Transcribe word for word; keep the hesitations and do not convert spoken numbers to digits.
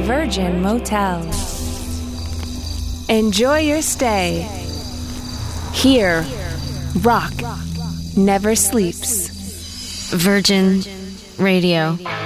Virgin Motel. Enjoy your stay. Here, rock never sleeps. Virgin Radio.